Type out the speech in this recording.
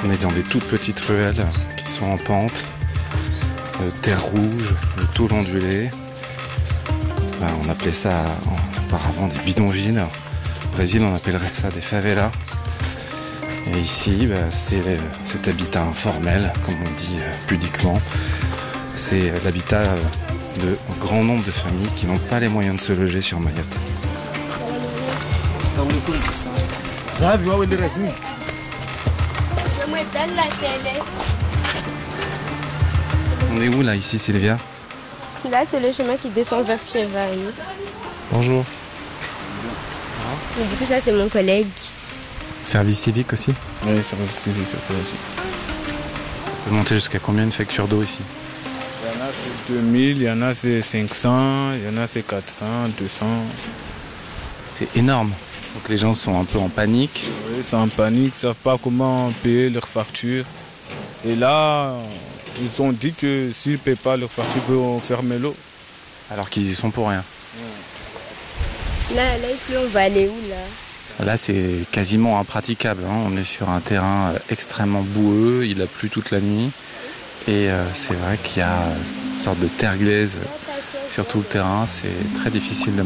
On est dans des toutes petites ruelles qui sont en pente, terre rouge, le tout ondulé. On appelait ça auparavant des bidonvilles. Au Brésil, on appellerait ça des favelas. Et ici, c'est cet habitat informel, comme on dit pudiquement. C'est l'habitat de grand nombre de familles qui n'ont pas les moyens de se loger sur Mayotte. On est où là, ici, Sylvia? Là, c'est le chemin qui descend vers Chevagne. Bonjour. Et du coup, ça, c'est mon collègue. Service civique aussi? Oui, service civique aussi. On peut monter jusqu'à combien de factures d'eau ici? Il y en a c'est 2000, il y en a c'est 500, il y en a c'est 400, 200. C'est énorme. Donc les gens sont un peu en panique. Oui, ils sont en panique, ils ne savent pas comment payer leurs factures. Et là, ils ont dit que s'ils ne paient pas leurs factures, ils vont fermer l'eau. Alors qu'ils y sont pour rien. Là, il pleut, on va aller où là? Là, c'est quasiment impraticable. On est sur un terrain extrêmement boueux. Il a plu toute la nuit. Et c'est vrai qu'il y a une sorte de terre glaise sur tout le terrain. C'est très difficile de